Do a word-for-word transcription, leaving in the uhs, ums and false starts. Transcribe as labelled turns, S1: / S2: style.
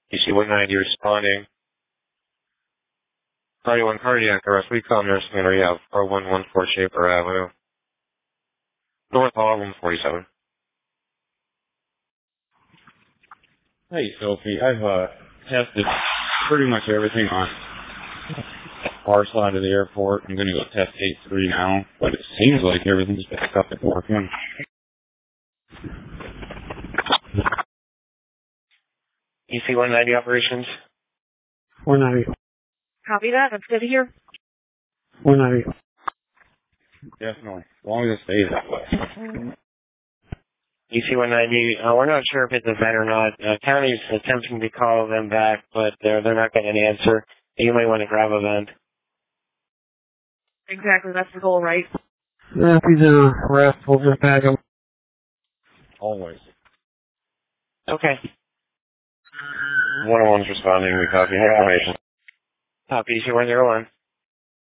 S1: D C one ninety responding. Party one cardiac arrest. We call nursing and rehab. four one one four Shaper Avenue. North Hall, room forty-seven.
S2: Hey, Sophie. I've uh, tested pretty much everything on our side of the airport. I'm going to go test eight three now, but it seems like everything's back up and working.
S1: D C one ninety operations.
S3: four ninety.
S4: Copy that. That's good to hear.
S3: four ninety.
S2: Definitely. As long as it stays that way.
S1: D C one ninety, uh, we're not sure if it's a vet or not. Uh, county's attempting to call them back, but they're, they're not getting an answer. You might want to grab a vent.
S4: Exactly. That's the goal, right?
S3: Yeah, if he's in a arrest, we'll just bag him.
S2: Always.
S1: Okay. one oh one's responding. We copy. Information. Copy. D C one oh one.